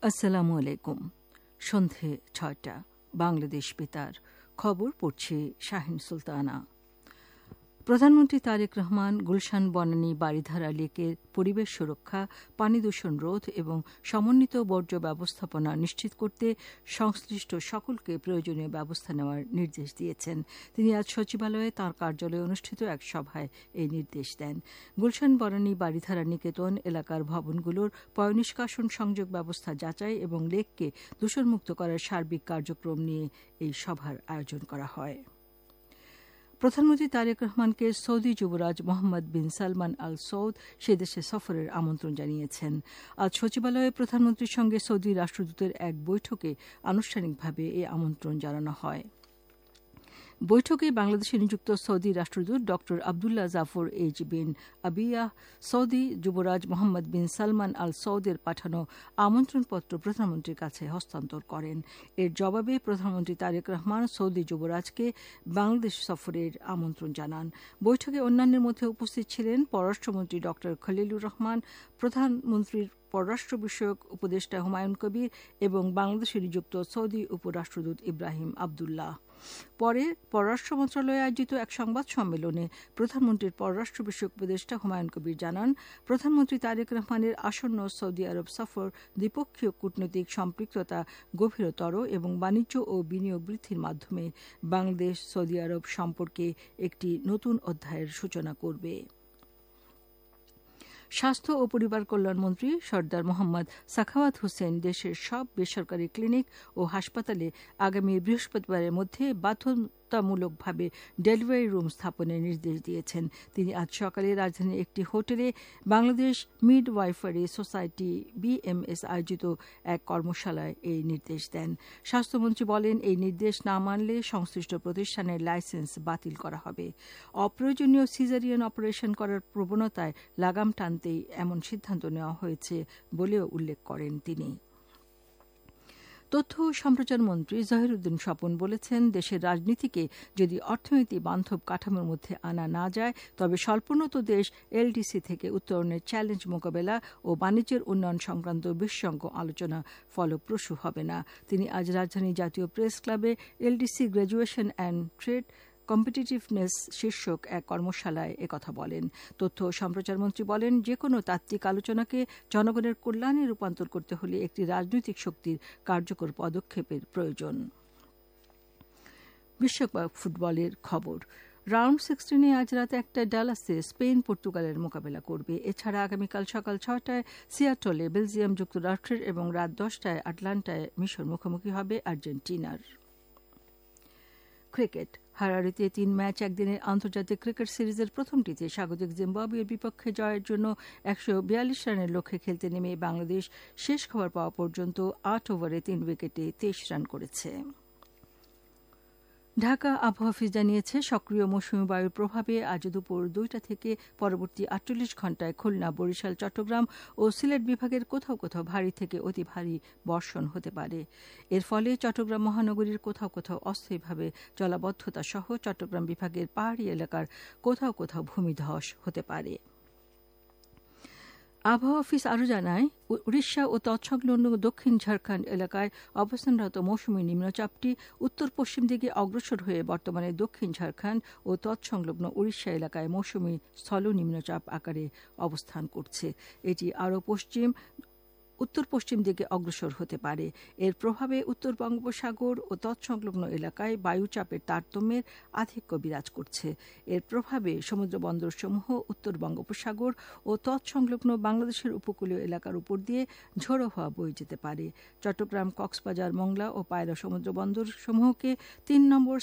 আসসালামু আলাইকুম। সন্ধে ৬টা বাংলাদেশ বেতার খবর পড়ছে শাহিন সুলতানা। প্রধানমন্ত্রী তারেক রহমান গুলশান বনানী বারিধারা লেকের পরিবেশ সুরক্ষা, পানি দূষণ রোধ এবং সমন্বিত বর্জ্য ব্যবস্থাপনা নিশ্চিত করতে সংশ্লিষ্ট সকলকে প্রয়োজনীয় ব্যবস্থা নেওয়ার নির্দেশ দিয়েছেন। তিনি আজ সচিবালয়ে তাঁর কার্যালয়ে অনুষ্ঠিত এক সভায় এই নির্দেশ দেন। গুলশান বনানী বারিধারা নিকেতন এলাকার ভবনগুলোর পয়ঃনিষ্কাশন সংযোগ ব্যবস্থা যাচাই এবং লেককে দূষণমুক্ত করার সার্বিক কার্যক্রম নিয়ে এই সভার আয়োজন করা হয়। প্রধানমন্ত্রী তারেক রহমানকে সৌদি যুবরাজ মোহাম্মদ বিন সালমান আল সৌদ সে দেশে সফরের আমন্ত্রণ জানিয়েছেন। আজ সচিবালয়ে প্রধানমন্ত্রীর সঙ্গে সৌদি রাষ্ট্রদূতের এক বৈঠকে আনুষ্ঠানিকভাবে এই আমন্ত্রণ জানানো হয়। বৈঠকে বাংলাদেশে নিযুক্ত সৌদি রাষ্ট্রদূত ড আবদুল্লাহ জাফর এইচ বিন আবিয়াহ সৌদি যুবরাজ মোহাম্মদ বিন সালমান আল সৌদের পাঠানো আমন্ত্রণপত্র প্রধানমন্ত্রীর কাছে হস্তান্তর করেন। এর জবাবে প্রধানমন্ত্রী তারেক রহমান সৌদি যুবরাজকে বাংলাদেশ সফরের আমন্ত্রণ জানান। বৈঠকে অন্যান্যের মধ্যে উপস্থিত ছিলেন পররাষ্ট্রমন্ত্রী ড খলিলুর রহমান, প্রধানমন্ত্রীর পররাষ্ট্র বিষয়ক উপদেষ্টা হুমায়ুন কবির এবং বাংলাদেশে নিযুক্ত সৌদি উপরাষ্ট্রদূত ইব্রাহিম আবদুল্লাহ। পরে পররাষ্ট্র মন্ত্রণালয়ে আয়োজিত এক সংবাদ সম্মেলনে প্রধানমন্ত্রীর পররাষ্ট্র বিষয়ক উপদেষ্টা হুমায়ুন কবির জানান, প্রধানমন্ত্রী তারেক রহমানের আসন্ন সৌদি আরব সফর দ্বিপক্ষীয় কূটনৈতিক সম্পৃক্ততা গভীরতর এবং বাণিজ্য ও বিনিয়োগ বৃদ্ধির মাধ্যমে বাংলাদেশ সৌদি আরব সম্পর্কে একটি নতুন অধ্যায়ের সূচনা করবে। স্বাস্থ্য ও পরিবার কল্যাণমন্ত্রী সর্দার মোহাম্মদ সাখাওয়াত হোসেন দেশের সব বেসরকারি ক্লিনিক ও হাসপাতালে আগামী বৃহস্পতিবারের মধ্যে বাধ্যতামূলকভাবে ডেলিভারি রুম স্থাপনের নির্দেশ দিয়েছেন। তিনি আজ সকালে রাজধানীর একটি হোটেলে বাংলাদেশ মিডওয়াইফারি সোসাইটি BMS আয়োজিত এক কর্মশালায় এই নির্দেশ দেন। স্বাস্থ্যমন্ত্রী বলেন, এই নির্দেশ না মানলে সংশ্লিষ্ট প্রতিষ্ঠানের লাইসেন্স বাতিল করা হবে। অপ্রয়োজনীয় সিজারিয়ান অপারেশন করার প্রবণতায় লাগাম টানতেই এমন সিদ্ধান্ত নেওয়া হয়েছে বলেও উল্লেখ করেন তিনি। তথ্য ও সম্প্রচার মন্ত্রী জহিরুদ্দিন স্বপন বলেছেন, দেশের রাজনীতিকে যদি অর্থনীতি বান্ধব কাঠামোর মধ্যে আনা না যায় তবে স্বল্পোন্নত দেশ LDC থেকে উত্তরণের চ্যালেঞ্জ মোকাবেলা ও বাণিজ্যের উন্নয়ন সংক্রান্ত বিশেষজ্ঞ আলোচনা ফলপ্রসূ হবে না। তিনি আজ রাজধানী জাতীয় প্রেস ক্লাবে LDC graduation and trade competitiveness শীর্ষক এক কর্মশালায় একথা বলেন। তথ্য ও সম্প্রচার মন্ত্রী বলেন, যে কোনো তাত্ত্বিক আলোচনাকে জনগণের কল্যাণে রূপান্তর করতে হলে একটি রাজনৈতিক শক্তির কার্যকর পদক্ষেপের প্রয়োজন। বিশ্বকাপ ফুটবলের খবর। রাউন্ড 16-এ আজ রাত 1টায় ডালাসে স্পেন পর্তুগালের মোকাবেলা করবে। এছাড়া আগামীকাল সকাল 6টায় সিয়াটলে বেলজিয়াম যুক্তরাষ্ট্রের এবং রাত 10টায় আটলান্টায় মিশর মুখোমুখি হবে আর্জেন্টিনার। ক্রিকেট। হারারিতে 3 ম্যাচ একদিনের আন্তর্জাতিক ক্রিকেট সিরিজের প্রথমটিতে স্বাগতিক জিম্বাবুয়ের বিপক্ষে জয়ের জন্য 142 রানের লক্ষ্যে খেলতে নেমে বাংলাদেশ শেষ খবর পাওয়া পর্যন্ত 8 ওভারে 3 উইকেটে 23 রান করেছে। ঢাকা আবহাওয়া অফিস জানিয়েছে, সক্রিয় মৌসুমী বায়ুর প্রভাবে আজ দুপুর 2টা থেকে পরবর্তী 48 ঘণ্টায় খুলনা, বরিশাল, চট্টগ্রাম ও সিলেট বিভাগের কোথাও কোথাও ভারী থেকে অতি ভারী বর্ষণ হতে পারে। এর ফলে চট্টগ্রাম মহানগরীর কোথাও কোথাও অস্থায়ীভাবে জলাবদ্ধতা সহ চট্টগ্রাম বিভাগের পাহাড়ি এলাকার কোথাও কোথাও ভূমিধস হতে পারে। আবহাওয়া অফিস আরও জানায়, উড়িষ্যা ও তৎসংলগ্ন দক্ষিণ ঝাড়খণ্ড এলাকায় অবস্থানরত মৌসুমী নিম্নচাপটি উত্তর পশ্চিম দিকে অগ্রসর হয়ে বর্তমানে দক্ষিণ ঝাড়খণ্ড ও তৎসংলগ্ন উড়িষ্যা এলাকায় মৌসুমী স্থল নিম্নচাপ আকারে অবস্থান করছে। এটি আরও উত্তর পশ্চিম দিকে অগ্রসর হতে পারে। এর প্রভাবে উত্তর বঙ্গোপসাগর ও তৎসংলগ্ন এলাকায় বায়ুচাপের তারতম্যের আধিক্য বিরাজ করছে। এর প্রভাবে সমুদ্র বন্দরসমূহ উত্তর বঙ্গোপসাগর ও তৎসংলগ্ন বাংলাদেশের উপকূলীয় এলাকার উপর দিয়ে ঝোড়ো হাওয়া বয়ে যেতে পারে। চট্টগ্রাম, কক্সবাজার, মংলা ও পায়রা সমুদ্র বন্দর সমূহকে 3 নম্বর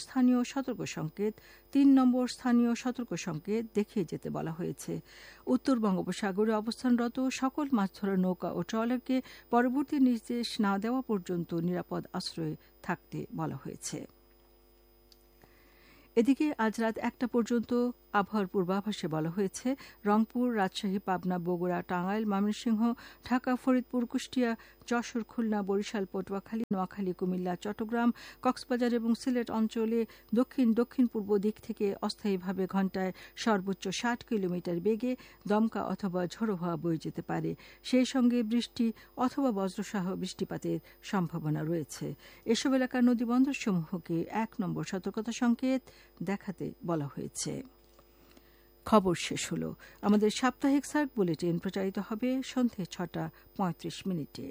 স্থানীয় সতর্ক সংকেত দেখিয়ে যেতে বলা হয়েছে। উত্তর বঙ্গোপসাগরে অবস্থানরত সকল মাছ ধরার নৌকা ও ট্রলারকে পরবর্তী নির্দেশ না দেওয়া পর্যন্ত নিরাপদ আশ্রয়ে থাকতে বলা হয়েছে। এদিকে আজ রাত 1টা পর্যন্ত আবহাওয়ার পূর্বাভাসে বলা হয়েছে, রংপুর, রাজশাহী, পাবনা, বগুড়া, টাঙ্গাইল, ময়মনসিংহ, ঢাকা, ফরিদপুর, কুষ্টিয়া, যশোর, খুলনা, বরিশাল, পটুয়াখালী, নোয়াখালী, কুমিল্লা, চট্টগ্রাম, কক্সবাজার এবং সিলেট অঞ্চলে দক্ষিণ পূর্ব দিক থেকে অস্থায়ীভাবে ঘণ্টায় সর্বোচ্চ ৬০ কিলোমিটার বেগে দমকা অথবা ঝোড়ো হাওয়া বয়ে যেতে পারে। সেই সঙ্গে বৃষ্টি অথবা বজ্রসহ বৃষ্টিপাতের সম্ভাবনা রয়েছে। এসব এলাকার নদীবন্দরসমূহকে ১ নম্বর সতর্কতা সংকেত দেখাতে বলা হয়েছে। খবর শেষ হল। আমাদের সাপ্তাহিক সার্ক বুলেটিন প্রচারিত হবে সন্ধ্যে ৬:৩৫।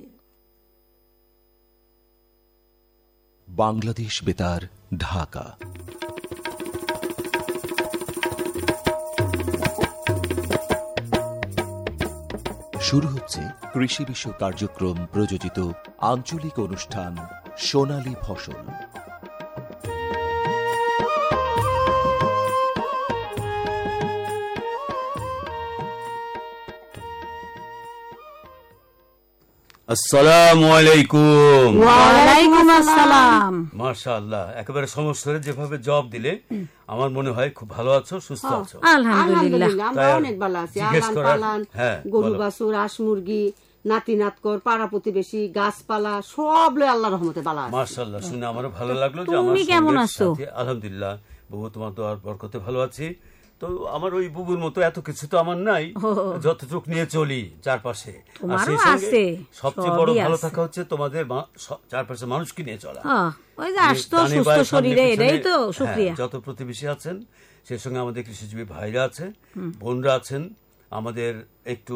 বাংলাদেশ বেতার, ঢাকা। শুরু হচ্ছে কৃষি বিষয়ক কার্যক্রম প্রযোজিত আঞ্চলিক অনুষ্ঠান সোনালী ফসল। আসসালামু আলাইকুম। ওয়ালাইকুম আসসালাম। মাশাআল্লাহ, একেবারে সমস্যারে যেভাবে জবাব দিলে আমার মনে হয় খুব ভালো আছো, সুস্থ আছো। আলহামদুলিল্লাহ, আমরা অনেক ভালো আছি। আলান পালান, গরু বাছুর, হাঁস মুরগি, নাতি নাতকর, পাড়া প্রতিবেশী, গাছপালা সব লয় আল্লাহর রহমতে ভালো আছে। মাশাআল্লাহ, শুনে আমারও ভালো লাগলো যে আমার তুমি কেমন আছো? আলহামদুলিল্লাহ বুবু, তোমার দোয়ার বরকতে ভালো আছি। তো আমার ওই বুবুর মতো এত কিছু তো আমার নাই, যতটুক নিয়ে চলি চারপাশে। আর সেই সঙ্গে সবচেয়ে বড় ভালো থাকা হচ্ছে তোমাদের চারপাশে মানুষকে নিয়ে চলা। ওই যে আসতো সুস্থ শরীরে, এটাই তো শুকরিয়া। যত প্রতিবেশী আছেন, সেই সঙ্গে আমাদের কৃষিজীবী ভাইরা আছে, বোনরা আছেন, আমাদের একটু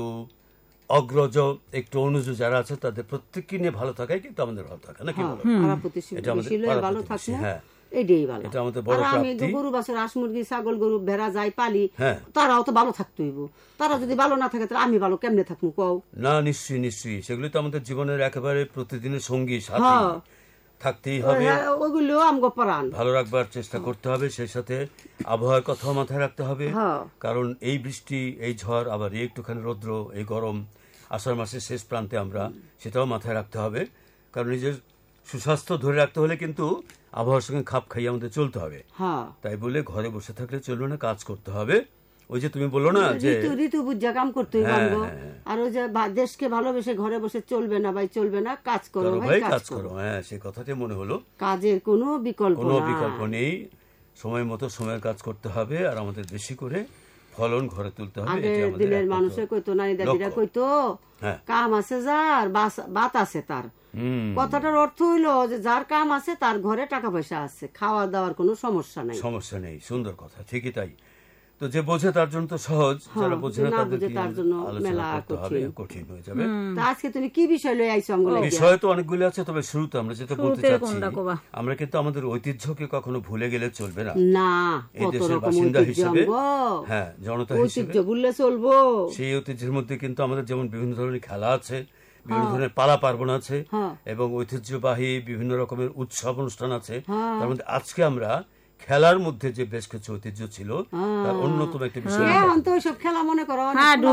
অগ্রজ, একটু অনুজ যারা আছে, তাদের প্রত্যেককে নিয়ে ভালো থাকাই কিন্তু আমাদের ভালো থাকা, নাকি বলো? এটা আমাদের ভালো থাকছে। হ্যাঁ, এটাই ভালো। এটা আমাদের বড় আমি প্রাপ্তি। গরু বাছুর, হাঁস মুরগি, ছাগল গরু ভেড়া যাই পালি, তারাও তো ভালো থাকতে হইব। তারা যদি ভালো না থাকে তাহলে আমি ভালো কেমনে থাকবো কও? না, নিশ্চয়ই নিশ্চয়ই, সেগুলি তো আমাদের জীবনের একেবারে প্রতিদিনের সঙ্গী সাথী, থাকতেই হবে। ওগুলো আমগো প্রাণ, ভালো রাখবার চেষ্টা করতে হবে। সেই সাথে আবহাওয়ার কথাও মাথায় রাখতে হবে, কারণ এই বৃষ্টি, এই ঝড়, আবার একটুখানি রৌদ্র, এই গরম, আষাঢ় মাসের শেষ প্রান্তে আমরা, সেটাও মাথায় রাখতে হবে। কারণ নিজের সুস্বাস্থ্য ধরে রাখতে হলে কিন্তু আবহাওয়ার সঙ্গে খাপ খাইয়ে আমাদের চলতে হবে। তাই বলে ঘরে বসে থাকলে চলবে না, কাজ করতে হবে। ওই যে তুমি বলো না যে ঋতু বুঝা কাম করতে হইব, আর ওই যে দেশকে ভালোবেসে ঘরে বসে চলবে না ভাই, চলবে না, কাজ করো ভাই, কাজ করো। হ্যাঁ, সেই কথাটাই মনে হলো। কাজের কোনো বিকল্প নেই, সময় মতো সময়ের কাজ করতে হবে, আর আমাদের বেশি করে ফলন ঘরে তুলতে হবে। আগের দিনের মানুষে কইতো, নারী দাদিরা কইতো, কাম আছে যার, বাত আছে তার। কথাটার অর্থ হইলো যে যার কাম আছে তার ঘরে টাকা পয়সা আছে, খাওয়া দাওয়ার কোনো সমস্যা নেই। সুন্দর কথা, ঠিকই তাই। তো যে বোঝে তার জন্য তো সহজ, যারা বোঝে না তার জন্য মেলা কঠিন হয়ে যাবে। আজকে তুমি কি বিষয় লয়ে আইছো? বিষয় তো অনেকগুলো আছে, তবে শুরুতে আমরা যেটা বলতে চাচ্ছি, আমরা কিন্তু আমাদের ঐতিহ্যকে কখনো ভুলে গেলে চলবে না। এই দেশের বাসিন্দা হিসেবে, হ্যাঁ, জনতা হিসেবে ভুললে চলবো। সেই ঐতিহ্যের মধ্যে কিন্তু আমাদের যেমন বিভিন্ন ধরনের খেলা আছে, বিভিন্ন ধরনের পালা পার্বণ আছে, এবং ঐতিহ্যবাহী বিভিন্ন রকমের উৎসব অনুষ্ঠান আছে। তার মধ্যে আজকে আমরা খেলার মধ্যে যে বেশ কিছু ঐতিহ্য ছিল, তার অন্যতম একটা বিষয় খেলা মনে করো,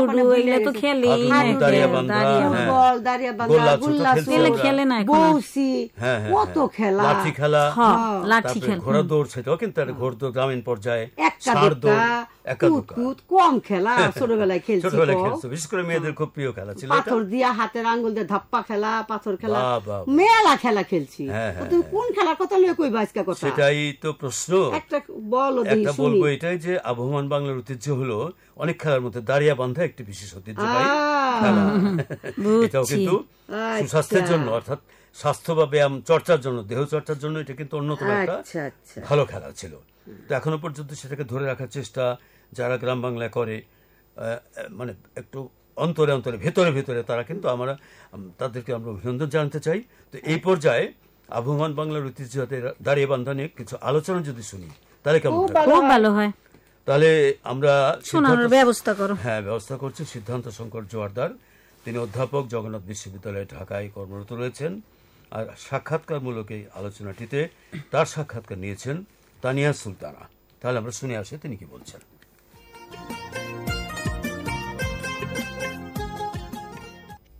লাঠি খেলা, ঘোড়া দৌড়, সেটাও কিন্তু ঘোড় দৌড় গ্রামীণ পর্যায়ে, কম খেলা ছোটবেলায় খেলছি, বিশেষ করে মেয়েদের খুব প্রিয় খেলা ছিল। পাথর দিয়া হাতের আঙ্গুল দিয়ে ধাপ্পা খেলা, পাথর খেলা, মেলা খেলা খেলছি। তুমি কোন খেলার কথা লয়ে কইবা আজকে? কথা সেটাই তো প্রশ্ন। একটা বলবো এটাই যে আবহমান বাংলার ঐতিহ্য হলো অনেক খেলার মধ্যে দাঁড়িয়া বান্ধা একটি বিশেষ ঐতিহ্যবাহী খেলা। এটাও কিন্তু সুস্বাস্থ্যের জন্য, অর্থাৎ স্বাস্থ্য বা ব্যায়াম চর্চার জন্য, দেহ চর্চার জন্য এটা কিন্তু অন্যতম একটা ভালো খেলা ছিল। তো এখনো পর্যন্ত সেটাকে ধরে রাখার চেষ্টা যারা গ্রাম বাংলায় করে, মানে একটু অন্তরে অন্তরে, ভেতরে ভেতরে, তারা কিন্তু তাদেরকে আমরা অভিনন্দন জানাতে চাই। তো এই পর্যায়ে আবহমান বাংলার ঐতিহ্য দাঁড়িয়ে বান্ধা নিয়ে কিছু আলোচনা যদি শুনি তাহলে কেমন হয়? তাহলে আমরা ব্যবস্থা করছি। সিদ্ধান্ত শঙ্কর জোয়ারদার, তিনি অধ্যাপক, জগন্নাথ বিশ্ববিদ্যালয় ঢাকায় কর্মরত রয়েছেন। আর সাক্ষাৎকারমূলক এই আলোচনাটিতে তার সাক্ষাৎকার নিয়েছেন তানিয়া সুলতানা। তাহলে আমরা শুনে আসি তিনি কি বলছেন।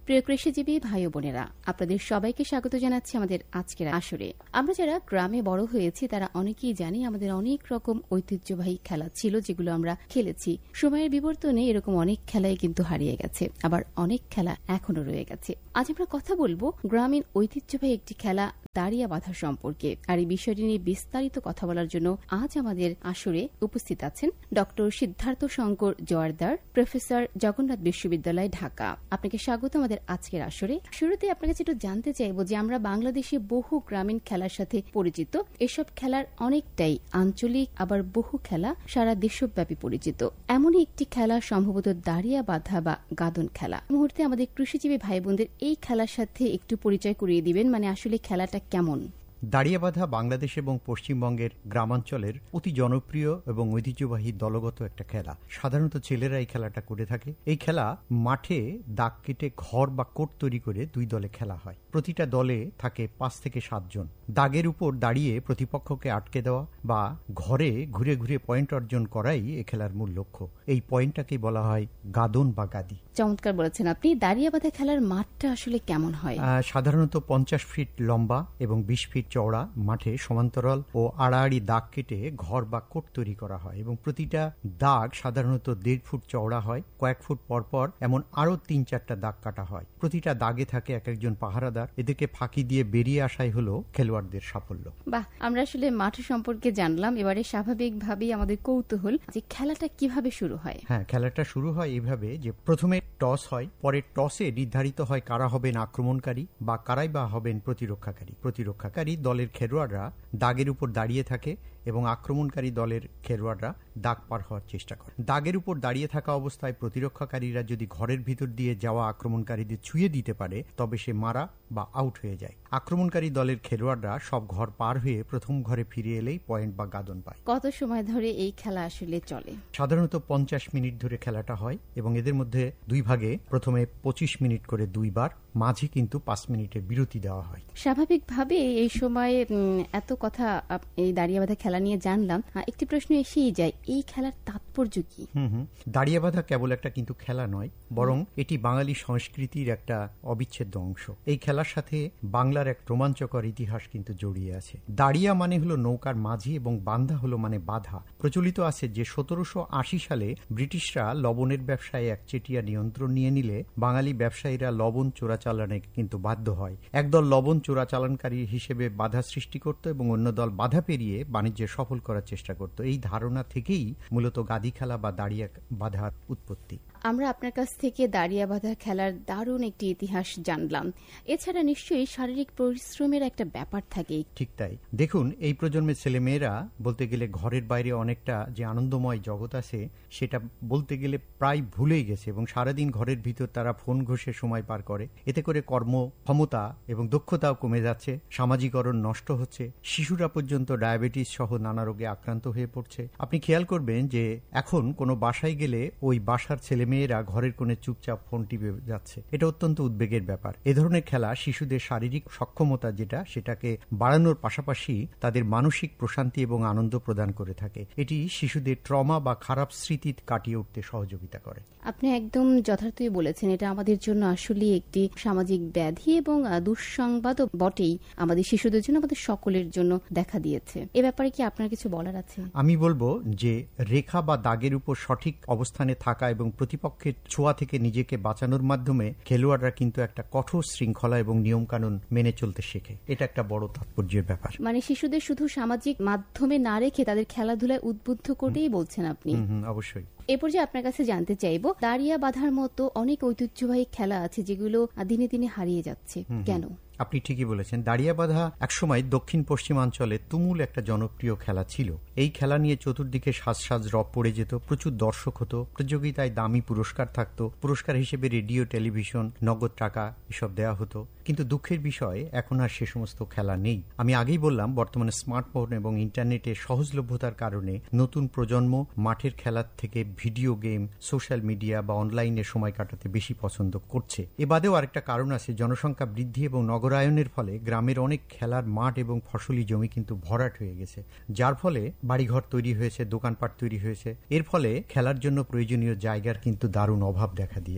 প্রিয় কৃষিজীবী ভাই বোনেরা, আপনাদের সবাইকে স্বাগত জানাচ্ছি আমাদের আজকের আসরে। আমরা যারা গ্রামে বড় হয়েছি তারা অনেকেই জানি আমাদের অনেক রকম ঐতিহ্যবাহী খেলা ছিল যেগুলো আমরা খেলেছি। সময়ের বিবর্তনে এরকম অনেক খেলাই কিন্তু হারিয়ে গেছে, আবার অনেক খেলা এখনো রয়ে গেছে। আজ আমরা কথা বলবো গ্রামীণ ঐতিহ্যবাহী একটি খেলা দাঁড়িয়া বাঁধা সম্পর্কে। আর এই বিষয়টি নিয়ে বিস্তারিত কথা বলার জন্য আজ আমাদের আসরে উপস্থিত আছেন ডক্টর সিদ্ধার্থ শঙ্কর জোয়ারদার, প্রফেসর জগন্নাথ বিশ্ববিদ্যালয়, ঢাকা। আপনাকে স্বাগত আমাদের আজকের আসরে। শুরুতে আপনার কাছে একটু জানতে চাইব যে আমরা বাংলাদেশে বহু গ্রামীণ খেলার সাথে পরিচিত। এসব খেলার অনেকটাই আঞ্চলিক, আবার বহু খেলা সারা দেশব্যাপী পরিচিত। এমনই একটি খেলা সম্ভবত দাঁড়িয়া বাঁধা বা গাদন খেলা। মুহূর্তে আমাদের কৃষিজীবী ভাই বোনদের এই খেলার সাথে একটু পরিচয় করিয়ে দিবেন, মানে আসলে খেলাটা কেমন? দাঁড়িয়াবাঁধা বাংলাদেশ এবং পশ্চিমবঙ্গের গ্রামাঞ্চলের অতি জনপ্রিয় এবং ঐতিহ্যবাহী দলগত একটা খেলা। সাধারণত ছেলেরা এই খেলাটা করে থাকে। এই খেলা মাঠে দাগ কেটে ঘর বা কোট তৈরি করে দুই দলে খেলা হয়। প্রতিটা দলে থাকে 5 থেকে 7 জন। দাগের উপর দাঁড়িয়ে প্রতিপক্ষকে আটকে দেওয়া বা ঘরে ঘুরে ঘুরে পয়েন্ট অর্জন করাই এ খেলার মূল লক্ষ্য। এই পয়েন্টটাকে বলা হয় গাদন বা গাদি। চমৎকার বলেছেন আপনি। দাঁড়িয়াবাঁধা খেলার মাঠটা আসলে কেমন হয়? সাধারণত 50 ফিট লম্বা এবং 20 ফিট চওড়া মাঠে সমান্তরাল ও আড়াআড়ি দাগ কেটে ঘর বা কোট তৈরি করা হয় এবং প্রতিটা দাগ সাধারণত 1.5 ফুট চওড়া হয়। কয়েক ফুট পরপর এমন আরো 3-4টা দাগ কাটা হয়। প্রতিটা দাগে থাকে এক একজন পাহারাদার। এদেরকে ফাঁকি দিয়ে বেরিয়ে আসাই হলো খেলোয়াড়দের সাফল্য। বাহ, আমরা আসলে মাঠ সম্পর্কে জানলাম। এবারে স্বাভাবিকভাবেই আমাদের কৌতূহল যে খেলাটা কিভাবে শুরু হয়। হ্যাঁ, খেলাটা শুরু হয় এইভাবে যে প্রথমে টস হয়, পরে টসে নির্ধারিত হয় কারা হবেন আক্রমণকারী বা কারাই বা হবেন প্রতিরক্ষাকারী দলের খেলোয়াড়রা দাগের উপর দাঁড়িয়ে থাকে এবং আক্রমণকারী দলের খেলোয়াড়রা দাগ পার হওয়ার চেষ্টা করে। দাগের উপর দাঁড়িয়ে থাকা অবস্থায় প্রতিরক্ষাকারীরা যদি ঘরের ভিতর দিয়ে যাওয়া আক্রমণকারীদের ছুঁয়ে দিতে পারে তবে সে মারা বা আউট হয়ে যায়। আক্রমণকারী দলের খেলোয়াড়রা সব ঘর পার হয়ে প্রথম ঘরে ফিরে এলেই পয়েন্ট বা গাদন পায়। কত সময় ধরে এই খেলা আসলে চলে? সাধারণত 50 মিনিট ধরে খেলাটা হয় এবং এদের মধ্যে দুই ভাগে, প্রথমে 25 মিনিট করে দুইবার, মাঝে কিন্তু 5 মিনিটের বিরতি দেওয়া হয়। স্বাভাবিকভাবে এই সময়ে এত কথা এই দাঁড়িয়াবাঁধা খেলা নিয়ে জানলাম, একটি প্রশ্ন এসেই যায়, এই খেলার তাৎপর্য কি? দাঁড়িয়াবাঁধা কেবল একটা কিন্তু খেলা নয়, বরং এটি বাঙালি সংস্কৃতির একটা অবিচ্ছেদ্য অংশ। এই খেলার সাথে বাংলার এক রোমাঞ্চকর ইতিহাস কিন্তু জড়িয়ে আছে। দাঁড়িয়া মানে হলো নৌকার মাঝি এবং বান্ধা হলো মানে বাধা। প্রচলিত আছে যে 1780 সালে ব্রিটিশরা লবণের ব্যবসায় একচেটিয়া নিয়ন্ত্রণ নিয়ে নিলে বাঙালি ব্যবসায়ীরা লবণ চোরাচালানে কিন্তু বাধ্য হয়। একদল লবণ চোরাচালানকারী হিসেবে বাধা সৃষ্টি করত এবং অন্য দল বাধা পেরিয়ে বাণিজ্যে সফল করার চেষ্টা করত। এই ধারণা থেকেই মূলত গাদি খেলা বা দাঁড়িয়া বাঁধার উৎপত্তি। আমরা আপনার কাছ থেকে দাঁড়িয়া বাঁধা খেলার দারুণ একটি ইতিহাস জানলাম। এছাড়া নিশ্চয়ই শারীরিক পরিশ্রমের একটা ব্যাপার থাকে। ঠিক তাই। দেখুন, এই প্রজন্মের ছেলেমেয়েরা বলতে গেলে ঘরের বাইরে অনেকটা যে আনন্দময় জগৎ আছে সেটা বলতে গেলে প্রায় ভুলেই গেছে এবং সারাদিন ঘরের ভিতর তারা ফোন ঘষে সময় পার করে। এতে করে কর্মক্ষমতা এবং দক্ষতাও কমে যাচ্ছে, সামাজিকরণ নষ্ট হচ্ছে, শিশুরা পর্যন্ত ডায়াবেটিস সহ নানা রোগে আক্রান্ত হয়ে পড়ছে। আপনি খেয়াল করবেন যে এখন কোনো বাসায় গেলে ওই বাসার ছেলেমেয়েরা ঘরের কোণে চুপচাপ ফোন টিপে যাচ্ছে। এটা অত্যন্ত উদ্বেগের ব্যাপার। এ ধরনের খেলা শিশুদের শারীরিক সক্ষমতা সেটাকে বাড়ানোর পাশাপাশি তাদের মানসিক প্রশান্তি এবং আনন্দ প্রদান করে থাকে। এটি শিশুদের ট্রমা বা খারাপ স্মৃতি কাটিয়ে উঠতে সহযোগিতা করে। আপনি একদম যথার্থই বলেছেন। এটা আমাদের জন্য আসলে একটি সামাজিক ব্যাধি এবং দুঃসংবাদও বটেই। আমাদের শিশুদের জন্য, আমাদের সকলের জন্য দেখা দিয়েছে। এ ব্যাপারে কি আপনার কিছু বলার আছে? আমি বলবো যে রেখা বা দাগের উপর সঠিক অবস্থানে থাকা এবং প্রতিপক্ষের ছোঁয়া থেকে নিজেকে বাঁচানোর মাধ্যমে খেলোয়াড়রা কিন্তু একটা কঠোর শৃঙ্খলা এবং নিয়ম কানুন মেনে চলতে শেখে। এটা একটা বড় তাৎপর্যের ব্যাপার। মানে শিশুদের শুধু সামাজিক মাধ্যমে না রেখে তাদের খেলাধুলায় উদ্বুদ্ধ করতেই বলছেন আপনি? অবশ্যই। এ পর্যায়ে আপনার কাছে জানতে চাইব, দাঁড়িয়া বাঁধার মতো অনেক ঐতিহ্যবাহী খেলা আছে যেগুলো দিনে দিনে হারিয়ে যাচ্ছে, কেন? আপনি ঠিকই বলেছেন। দাঁড়িয়াবাঁধা একসময় দক্ষিণ পশ্চিমাঞ্চলে তুমুল একটা জনপ্রিয় খেলা ছিল। এই খেলা নিয়ে চতুর্দিকে সাজ সাজ রব পড়ে যেত, প্রচুর দর্শক হতো, প্রতিযোগিতায় দামি পুরস্কার থাকতো, পুরস্কার হিসেবে রেডিও, টেলিভিশন, নগদ টাকা এসব দেওয়া হতো। কিন্তু দুঃখের বিষয় এখন আর সে সমস্ত খেলা নেই। আমি আগেই বললাম, বর্তমানে স্মার্টফোন এবং ইন্টারনেটের সহজলভ্যতার কারণে নতুন প্রজন্ম মাঠের খেলার থেকে ভিডিও গেম, সোশ্যাল মিডিয়া বা অনলাইনে সময় কাটাতে বেশি পছন্দ করছে। এ বাদেও আরেকটা কারণ আছে, জনসংখ্যা বৃদ্ধি এবং নগরায়নের ফলে গ্রামের অনেক খেলার মাঠ এবং ফসলি জমি কিন্তু ভরাট হয়ে গেছে, যার ফলে বাড়িঘর তৈরি হয়েছে, দোকানপাট তৈরি হয়েছে। এর ফলে খেলার জন্য প্রয়োজনীয় জায়গার কিন্তু দারুণ অভাব দেখা দিয়েছে।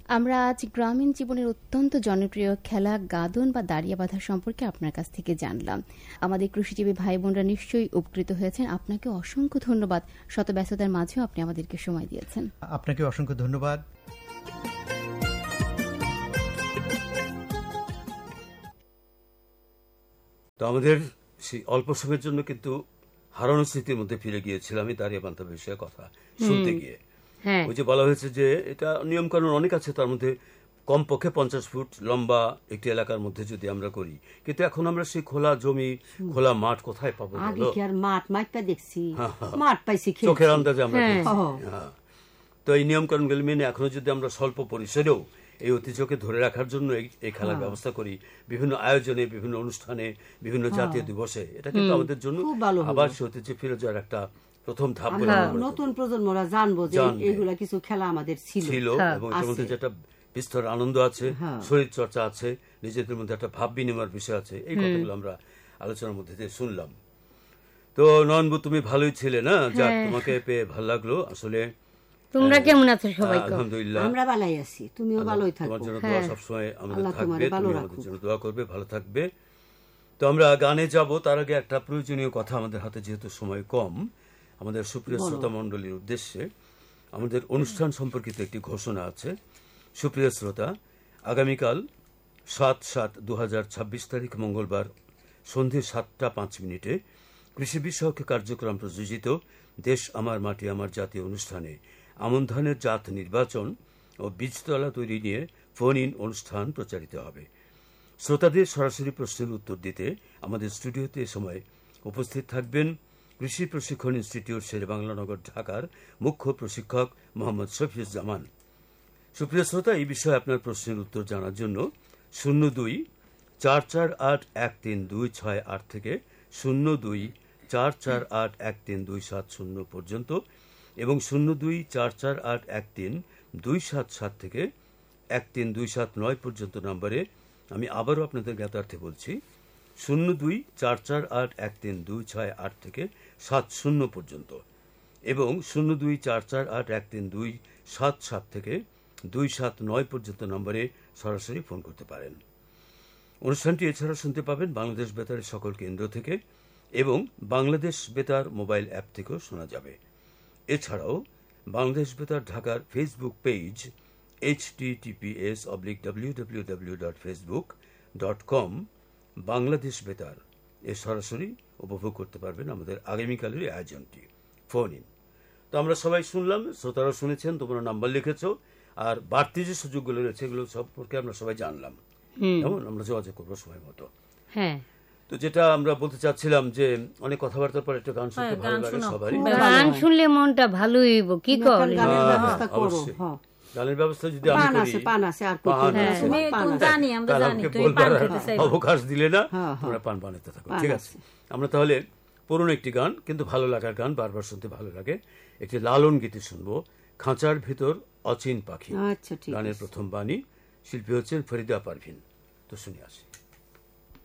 আমরা আজ গ্রামীণ জীবনের অত্যন্ত জনপ্রিয় খেলা গাদন বা দাঁড়িয়ে বাঁধা সম্পর্কে আপনার কাছ থেকে জানলাম। আমাদের কৃষিজীবী ভাই বোনরা নিশ্চয়ই উপকৃত হয়েছেন। আপনাকে অসংখ্য ধন্যবাদ, শত ব্যস্ততার মাঝেও আপনি আমাদেরকে সময় দিয়েছেন। আপনাকে অসংখ্য ধন্যবাদ। তো আমাদের সেই অল্প সময়ের জন্য কিন্তু হারানো স্মৃতির মধ্যে ফিরে গিয়েছিলাম আমি দাঁড়িয়ে বান্ধা বিষয়ে কথা শুনতে গিয়ে। ওই যে বলা হয়েছে যে এটা নিয়ম কানুন অনেক আছে, তার মধ্যে কমপক্ষে 50 ফুট লম্বা একটি এলাকার মধ্যে যদি আমরা করি, কিন্তু এখন আমরা সেই খোলা জমি খোলা মাঠ কোথায় পাবো? চোখের আন্দাজে আমরা। তো এই নিয়ম কানুনগুলি মেনে এখনো যদি আমরা স্বল্প পরিসরেও এই ঐতিহ্যকে ধরে রাখার জন্য এই খেলার ব্যবস্থা করি, বিভিন্ন আয়োজনে, বিভিন্ন অনুষ্ঠানে, বিভিন্ন জাতীয় দিবসে, এটা কিন্তু আমাদের জন্য আবার সে ঐতিহ্যে ফিরে যাওয়ার একটা প্রথম ধাপ বলে নতুন প্রজন্মরা জানবো যে এগুলা কিছু খেলা আমাদের ছিল এবং এর মধ্যে যেটা বিস্তর আনন্দ আছে, শরীর চর্চা আছে, নিজেদের মধ্যে একটা ভাব বিনিময়ের বিষয় আছে। এই কথাগুলো আমরা আলোচনার মধ্যে দিয়ে শুনলাম। তো নয়নবু, তুমি ভালোই ছিলে না? যাক, তোমাকে পেয়ে ভালো লাগলো। আসলে তোমরা কেমন আছো সবাই? আলহামদুলিল্লাহ, আমরা ভালোই আছি, তুমিও ভালোই থাকো। তোমার জন্য দোয়া সবসময় আমাদের থাকবে, তুমি আমাদের জন্য দোয়া করবে, ভালো থাকবে। তো আমরা গানে যাব, তার আগে একটা প্রয়োজনীয় কথা আমাদের হাতে যেহেতু সময় কম, আমাদের সুপ্রিয় শ্রোতা মণ্ডলীর উদ্দেশ্যে আমাদের অনুষ্ঠান সম্পর্কিত একটি ঘোষণা আছে। সুপ্রিয় শ্রোতা, আগামীকাল 7/7/2026 তারিখ মঙ্গলবার সন্ধে 7:05 কৃষি বিষয়ক কার্যক্রম প্রযোজিত দেশ আমার মাটি আমার জাতীয় অনুষ্ঠানে আমন ধানের জাত নির্বাচন ও বীজতলা তৈরি নিয়ে ফোন ইন অনুষ্ঠান প্রচারিত হবে। শ্রোতাদের সরাসরি প্রশ্নের উত্তর দিতে আমাদের স্টুডিওতে এ সময় উপস্থিত থাকবেন কৃষি প্রশিক্ষণ ইনস্টিটিউট শেরেবাংলানগর, ঢাকার মুখ্য প্রশিক্ষক মোহাম্মদ শফিউজ্জামান। সুপ্রিয় শ্রোতা, এই বিষয়ে আপনার প্রশ্নের উত্তর জানার জন্য 02-448-13268 থেকে 02-448-13270 পর্যন্ত এবং 02-448-13277 থেকে 13279 পর্যন্ত নম্বরে আমি আবারও আপনাদের জ্ঞাতার্থে বলছি, 02-448-13268 থেকে 70 পর্যন্ত এবং 02-448-13277 থেকে 279 পর্যন্ত নম্বরে সরাসরি ফোন করতে পারেন। অনুষ্ঠানটি এছাড়া শুনতে পাবেন বাংলাদেশ বেতারের সকল কেন্দ্র থেকে এবং বাংলাদেশ বেতার মোবাইল অ্যাপ থেকেও শোনা যাবে। এছাড়াও বাংলাদেশ বেতার ঢাকার ফেসবুক পেজ https://www.facebook.com বাংলাদেশ বেতার এ সরাসরি উপভোগ করতে পারবেন আমাদের আগামীকালের আয়োজনটি। Phone in. তো আমরা সবাই শুনলাম, শ্রোতারা শুনেছেন, তোমরা নাম্বার লিখেছ, আর বাড়তি যে সুযোগগুলো রয়েছে এগুলো সম্পর্কে আমরা সবাই জানলাম, যেমন আমরা যোগাযোগ করবো সময় মতো। তো যেটা আমরা বলতে চাচ্ছিলাম যে অনেক কথাবার্তার পর একটা গান শুনতে ভালো লাগে সবারই। গান শুনলে মনটা ভালো হইব, কি কর? গানের ব্যবস্থা যদি আমি অবকাশ দিলে না, তোমরা পান বানাতে থাকো। ঠিক আছে, আমরা তাহলে পুরনো একটি গান, কিন্তু ভালো লাগার গান, বারবার শুনতে ভালো লাগে, একটি লালন গীতি শুনবো, খাঁচার ভিতর অচিন পাখি। গানের প্রথম বাণী, শিল্পী হচ্ছেন ফরিদা পারভিন। তো শুনে আসি।